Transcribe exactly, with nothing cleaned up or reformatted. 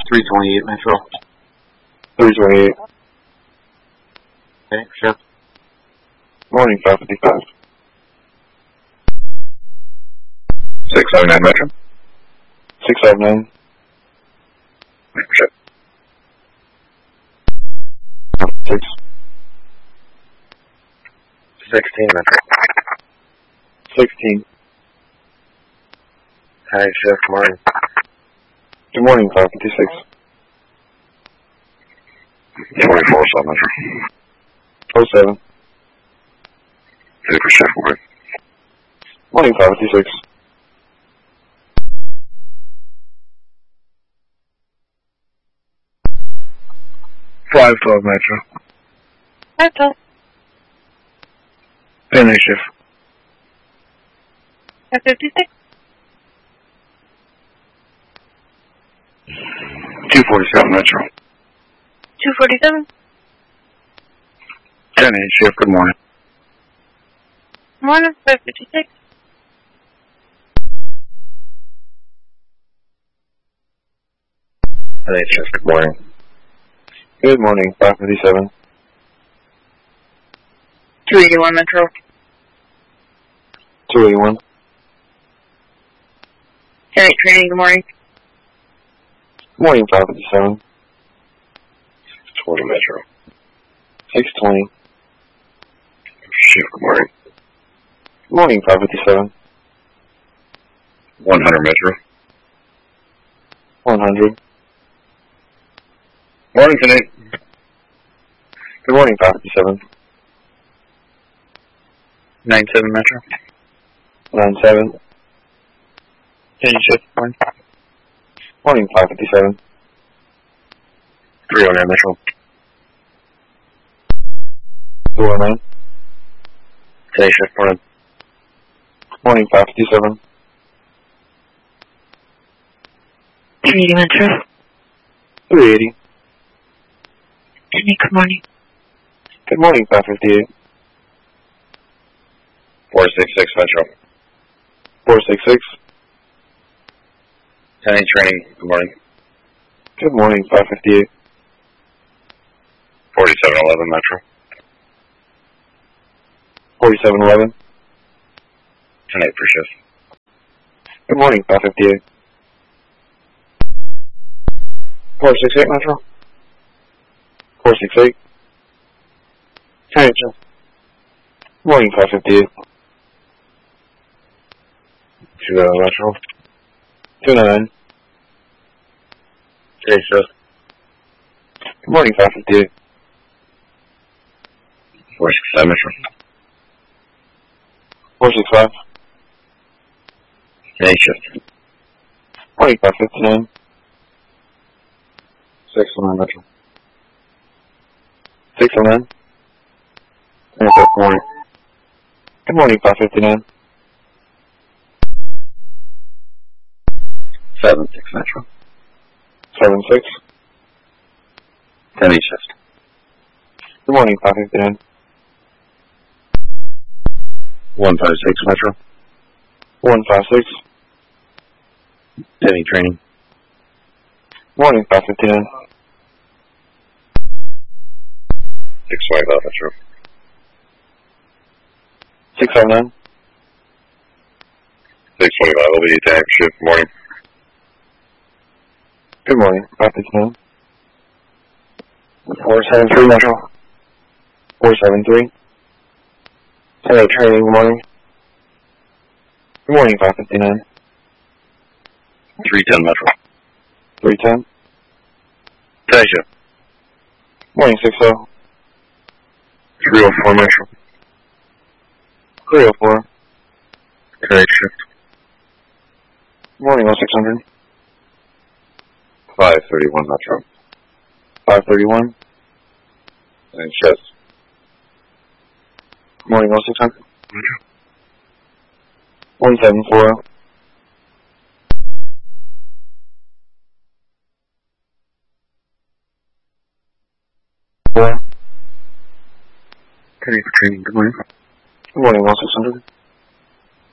three twenty-eight Metro. three twenty-eight. Okay, shift. Morning, five fifty-five. six seven nine Metro. six five nine. Shift. six. sixteen Metro. sixteen. Hi, shift, morning. Good morning, five fifty-six. twenty-four seven Metro. oh seven. Super shift, morning. Morning, five fifty-six. five twelve Metro. five twelve. N A shift. five fifty-six. two forty-seven Metro. two forty-seven. ten A shift, good morning. Morning, five fifty-six. N A shift, good morning. Good morning, five fifty-seven. two eighty-one Metro. two eighty-one. ten eight training, good morning. Morning, five fifty-seven. twenty Metro. six twenty. Shift, good morning. Morning, five fifty-seven. one hundred Metro. one hundred. Morning, ten eight. Good morning, five fifty-seven. nine seven Metro. nine seven. Ten shift, morning. Morning, five fifty-seven. three oh nine Metro. two oh nine. Ten shift, morning. Morning, five fifty-seven. three eighty Metro. three eighty. ten eight, good morning. Good morning, five fifty-eight. four sixty-six Metro. four sixty-six. ten eight training, good morning. Good morning, five fifty-eight. forty-seven eleven Metro. forty-seven eleven. ten eight per shift. Good morning, five fifty-eight. four sixty-eight Metro. four sixty-eight. ten eight shift. Morning, five fifty-eight. two oh Metro. two nine. ten shift. Good morning, five fifty-eight. four sixty-seven Metro. four sixty-five. ten eight shift. Morning, five fifty-nine. six oh nine Metro. six oh nine. ten shift, morning. Good morning, five fifty-nine. seven six Metro. seven six. ten eight shift. Good morning, five fifty-nine. one five six Metro. one five six. ten eight training. Morning, five fifty-nine. six twenty-five Metro. six oh nine. six twenty-five, L B ten shift, morning. Good morning, five fifty-nine. four seventy-three Metro. four seventy-three. ten eight training, good morning. Good morning, five fifty-nine. three ten Metro. three ten. ten shift. Morning, six oh. three oh four Metro. three oh four. ten eight shift. Morning, oh six hundred. five thirty-one Metro. five thirty-one. ten shift. Morning, oh six hundred. one seven four oh. Four. ten eight for training, good morning. Good morning, oh six hundred.